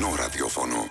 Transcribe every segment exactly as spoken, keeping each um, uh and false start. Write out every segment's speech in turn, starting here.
αληθινό ραδιόφωνο.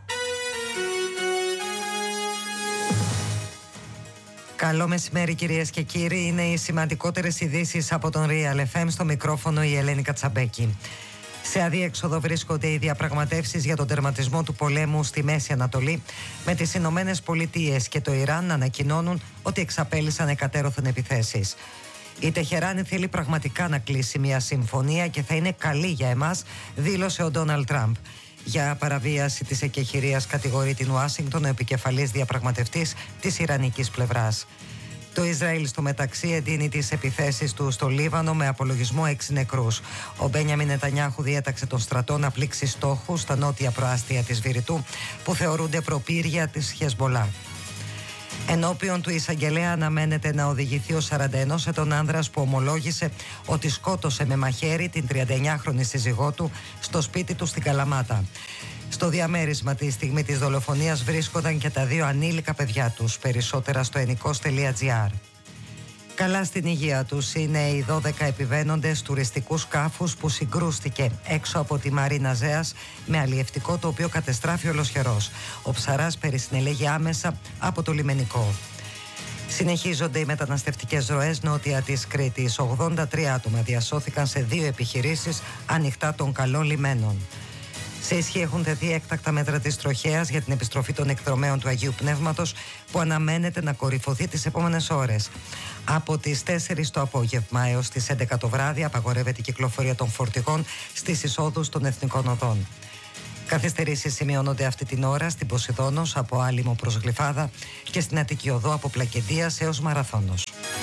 Καλό μεσημέρι κυρίες και κύριοι. Είναι οι σημαντικότερες ειδήσεις από τον Real εφ εμ, στο μικρόφωνο η Ελένη Κατσαμπέκη. Σε αδίέξοδο βρίσκονται οι διαπραγματεύσεις για τον τερματισμό του πολέμου στη Μέση Ανατολή, με τις Ηνωμένες Πολιτείες και το Ιράν να ανακοινώνουν ότι εξαπέλυσαν εκατέρωθεν επιθέσεις. Η Τεχεράνη θέλει πραγματικά να κλείσει μια συμφωνία και θα είναι καλή για εμάς, δήλωσε ο Ντόναλντ Τραμπ. Για παραβίαση της εκεχηρίας κατηγορεί την Ουάσιγκτον ο επικεφαλής διαπραγματευτής της ιρανικής πλευράς. Το Ισραήλ στο μεταξύ εντείνει τις επιθέσεις του στο Λίβανο με απολογισμό έξι νεκρούς. Ο Μπένιαμιν Νετανιάχου διέταξε τον στρατό να πλήξει στόχους στα νότια προάστια της Βηρητού που θεωρούνται προπήρια της Χεσμολάχ. Ενώπιον του εισαγγελέα αναμένεται να οδηγηθεί ο σαρανταενός ετών άνδρας που ομολόγησε ότι σκότωσε με μαχαίρι την τριανταεννιάχρονη σύζυγό του στο σπίτι του στην Καλαμάτα. Στο διαμέρισμα τη στιγμή της δολοφονίας βρίσκονταν και τα δύο ανήλικα παιδιά τους. Περισσότερα στο ενικός τελεία τζι άρ. Καλά στην υγεία τους είναι οι δώδεκα επιβαίνοντες τουριστικού σκάφους που συγκρούστηκε έξω από τη Μαρίνα Ζέας με αλλιευτικό το οποίο κατεστράφει ολοσχερός. Ο ψαράς περισυνελέγει άμεσα από το λιμενικό. Συνεχίζονται οι μεταναστευτικές ροές νότια της Κρήτης. ογδόντα τρία άτομα διασώθηκαν σε δύο επιχειρήσεις ανοιχτά των καλών λιμένων. Σε ισχύ έχουν τεθεί έκτακτα μέτρα της τροχέας για την επιστροφή των εκδρομέων του Αγίου Πνεύματος που αναμένεται να κορυφωθεί τις επόμενες ώρες. Από τις τέσσερις το απόγευμα έως τις έντεκα το βράδυ απαγορεύεται η κυκλοφορία των φορτηγών στις εισόδους των εθνικών οδών. Καθυστερήσεις σημειώνονται αυτή την ώρα στην Ποσειδώνος από Άλυμο προς Γλυφάδα και στην Αττική Οδό από Πλακεντίας έως Μαραθώνος.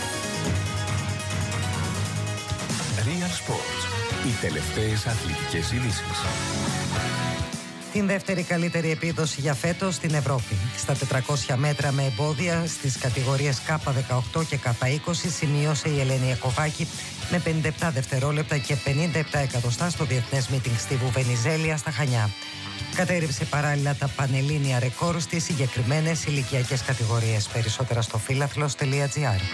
Real Sports. Οι τελευταίες αθλητικές ειδήσεις. Την δεύτερη καλύτερη επίδοση για φέτος στην Ευρώπη. Στα τετρακόσια μέτρα με εμπόδια στις κατηγορίες Κ δεκαοκτώ και Κ είκοσι σημείωσε η Ελένη Ιακωβάκη με πενήντα επτά δευτερόλεπτα και πενήντα επτά εκατοστά στο διεθνές μίτινγκ στη Βουβενιζέλια στα Χανιά. Κατέριψε παράλληλα τα πανελλήνια ρεκόρ στις συγκεκριμένες ηλικιακές κατηγορίες. Περισσότερα στο φίλαθλος τελεία τζι άρ.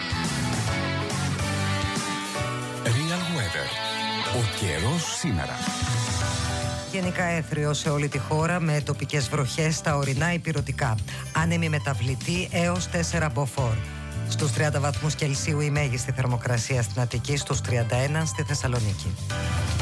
Real Weather. Ο καιρός σήμερα. Γενικά έθριο σε όλη τη χώρα με τοπικές βροχές στα ορεινά ηπειρωτικά. Άνεμη μεταβλητή έως τέσσερα μποφόρ. Στους τριάντα βαθμούς Κελσίου η μέγιστη θερμοκρασία στην Αττική, στους τριάντα ένα στη Θεσσαλονίκη.